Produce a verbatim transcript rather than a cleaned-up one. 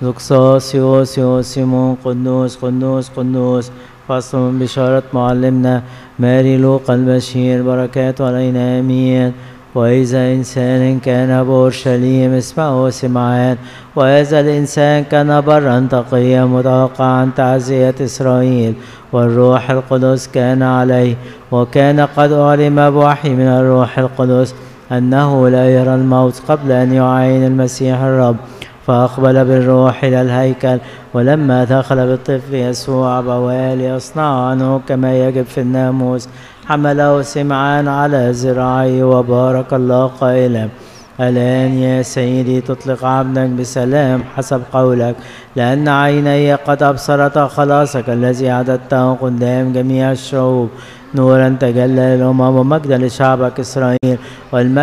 زقصاص يوس يوس سيمون قدوس قدوس قدوس. فصل من بشارة معلمنا ماري لوقا البشير، بركاته علينا آمين. وإذا إنسان كان بأورشليم اسمه سمعان، وهذا الإنسان كان برا تقيا متوقعا تعزية إسرائيل، والروح القدس كان عليه، وكان قد أعلم بوحي من الروح القدس أنه لا يرى الموت قبل أن يعاين المسيح الرب. فأقبل بالروح إلى الهيكل، ولما دخل بالطفل يسوع أبواه ليصنع عنه كما يجب في الناموس، حمله سمعان على ذراعيه وبارك الله قائلا: الآن يا سيدي تطلق عبدك بسلام حسب قولك، لأن عيني قد أبصرتا خلاصك الذي أعددته قدام جميع الشعوب، نورا تجلى للأمم ومجدا لشعبك إسرائيل، والمجد